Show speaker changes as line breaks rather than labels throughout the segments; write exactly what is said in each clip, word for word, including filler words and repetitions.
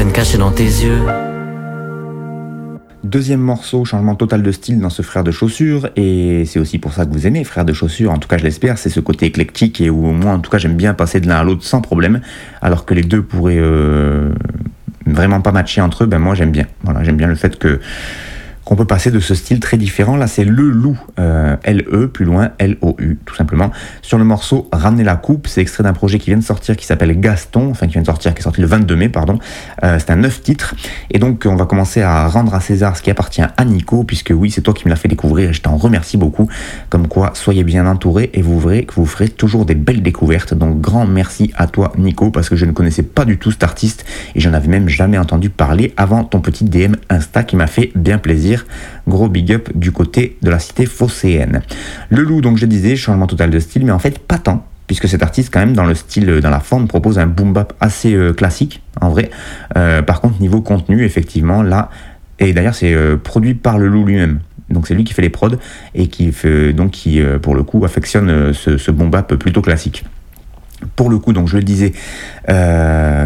peine cachée dans tes yeux.
Deuxième morceau, changement total de style dans ce Frère de Chaussures, et c'est aussi pour ça que vous aimez Frère de Chaussures, en tout cas je l'espère, c'est ce côté éclectique, et où moi en tout cas j'aime bien passer de l'un à l'autre sans problème, alors que les deux pourraient euh, vraiment pas matcher entre eux, ben moi j'aime bien, voilà, j'aime bien le fait que qu'on peut passer de ce style très différent. Là c'est Le Loup, euh, L E, plus loin L O U, tout simplement. Sur le morceau Ramener la coupe, c'est extrait d'un projet qui vient de sortir, qui s'appelle Gaston, enfin qui vient de sortir, qui est sorti le vingt-deux mai, pardon. Euh, c'est un neuf titres, et donc on va commencer à rendre à César ce qui appartient à Nico, puisque oui, c'est toi qui me l'as fait découvrir, et je t'en remercie beaucoup. Comme quoi, soyez bien entourés, et vous verrez que vous ferez toujours des belles découvertes. Donc grand merci à toi Nico, parce que je ne connaissais pas du tout cet artiste, et j'en avais même jamais entendu parler avant ton petit D M Insta qui m'a fait bien plaisir. Gros big up du côté de la cité phocéenne. Le Loup, donc je disais, changement total de style, mais en fait pas tant, puisque cet artiste quand même dans le style, dans la forme, propose un boom bap assez euh, classique en vrai. Euh, par contre niveau contenu, effectivement là, et d'ailleurs c'est euh, produit par Le Loup lui-même. Donc c'est lui qui fait les prods et qui fait, donc qui euh, pour le coup affectionne euh, ce, ce boom bap plutôt classique. Pour le coup, donc je le disais. Euh,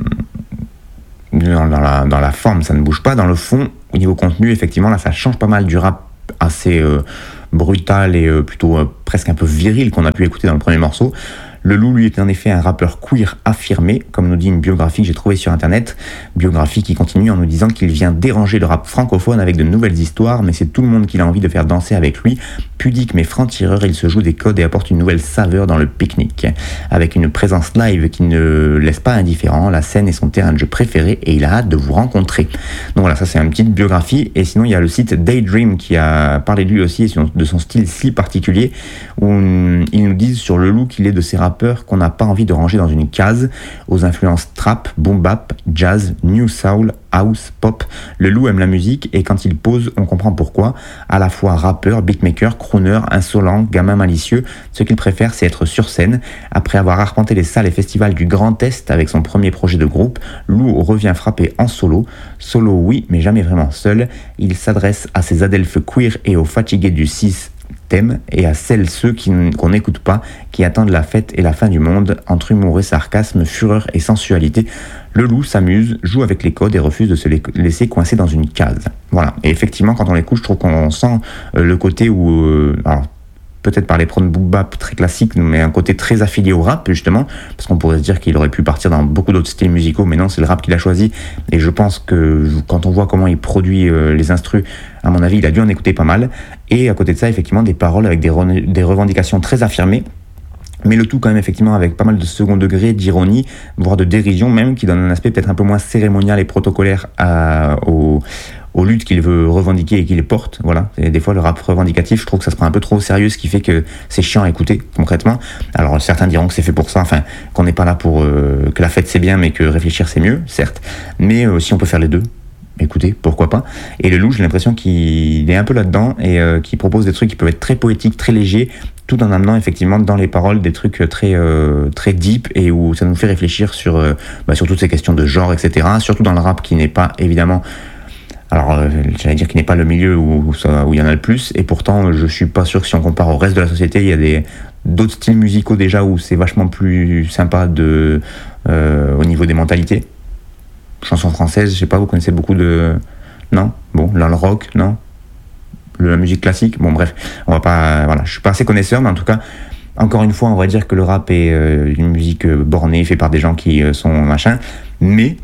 Dans la, dans la forme, ça ne bouge pas. Dans le fond, au niveau contenu, effectivement, là, ça change pas mal du rap assez euh, brutal et euh, plutôt euh, presque un peu viril qu'on a pu écouter dans le premier morceau. Le Loup, lui, est en effet un rappeur queer affirmé, comme nous dit une biographie que j'ai trouvée sur internet, biographie qui continue en nous disant qu'il vient déranger le rap francophone avec de nouvelles histoires, mais c'est tout le monde qu'il a envie de faire danser avec lui. Pudique mais franc-tireur, il se joue des codes et apporte une nouvelle saveur dans le pique-nique. Avec une présence live qui ne laisse pas indifférent, la scène est son terrain de jeu préféré et il a hâte de vous rencontrer. Donc voilà, ça c'est une petite biographie. Et sinon, il y a le site Daydream qui a parlé de lui aussi et de son style si particulier, où ils nous disent sur Le Loup qu'il est de ces rappeurs qu'on n'a pas envie de ranger dans une case, aux influences trap, boom bap, jazz, new soul, house, pop. Le Loup aime la musique et quand il pose, on comprend pourquoi. À la fois rappeur, beatmaker, crooner, insolent, gamin malicieux, ce qu'il préfère c'est être sur scène. Après avoir arpenté les salles et festivals du Grand Est avec son premier projet de groupe, Loup revient frapper en solo. Solo oui, mais jamais vraiment seul. Il s'adresse à ses adelphes queer et aux fatigués du six thème et à celles ceux qui, qu'on n'écoute pas, qui attendent la fête et la fin du monde, entre humour et sarcasme, fureur et sensualité. Le Loup s'amuse, joue avec les codes et refuse de se laisser coincer dans une case. Voilà. Et effectivement, quand on l'écoute, je trouve qu'on sent le côté où, euh, alors, peut-être par les prods boom bap très classiques, mais un côté très affilié au rap, justement, parce qu'on pourrait se dire qu'il aurait pu partir dans beaucoup d'autres styles musicaux, mais non, c'est le rap qu'il a choisi, et je pense que quand on voit comment il produit euh, les instrus, à mon avis, il a dû en écouter pas mal, et à côté de ça, effectivement, des paroles avec des, re- des revendications très affirmées, mais le tout quand même effectivement avec pas mal de second degré, d'ironie, voire de dérision même, qui donne un aspect peut-être un peu moins cérémonial et protocolaire à, au aux luttes qu'il veut revendiquer et qu'il porte, voilà. Et des fois, le rap revendicatif, je trouve que ça se prend un peu trop au sérieux, ce qui fait que c'est chiant à écouter, concrètement. Alors, certains diront que c'est fait pour ça, enfin, qu'on n'est pas là pour, euh, que la fête c'est bien, mais que réfléchir c'est mieux, certes. Mais euh, si on peut faire les deux, écoutez, pourquoi pas. Et Le Loup, j'ai l'impression qu'il est un peu là-dedans et euh, qu'il propose des trucs qui peuvent être très poétiques, très légers, tout en amenant effectivement dans les paroles des trucs très euh, très deep et où ça nous fait réfléchir sur, euh, bah, sur toutes ces questions de genre, et cetera. Surtout dans le rap qui n'est pas évidemment... Alors, euh, j'allais dire qu'il n'est pas le milieu où, où, ça, où il y en a le plus, et pourtant, je suis pas sûr que si on compare au reste de la société, il y a des, d'autres styles musicaux déjà où c'est vachement plus sympa de, euh, au niveau des mentalités. Chansons françaises, je sais pas, vous connaissez beaucoup de... Non ? Bon, là, le rock, non ? La musique classique, bon bref, on va pas... Voilà, je suis pas assez connaisseur, mais en tout cas, encore une fois, on va dire que le rap est euh, une musique bornée, faite par des gens qui euh, sont machin, mais...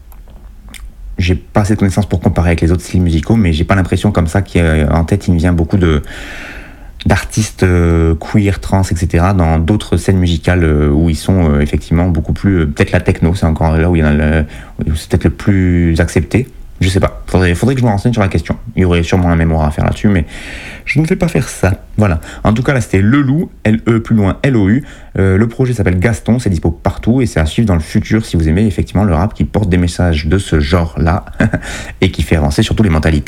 J'ai pas assez de connaissances pour comparer avec les autres styles musicaux, mais j'ai pas l'impression comme ça qu'en tête il me vient beaucoup de d'artistes euh, queer, trans, et cetera dans d'autres scènes musicales euh, où ils sont euh, effectivement beaucoup plus... Euh, peut-être la techno, c'est encore là où il y en a le, où c'est peut-être le plus accepté. Je sais pas, faudrait, faudrait que je me renseigne sur la question. Il y aurait sûrement un mémoire à faire là-dessus, mais je ne vais pas faire ça. Voilà. En tout cas, là, c'était Le Loup, L E plus loin L O U. Euh, le projet s'appelle Gaston, c'est dispo partout et c'est à suivre dans le futur si vous aimez effectivement le rap qui porte des messages de ce genre-là et qui fait avancer surtout les mentalités.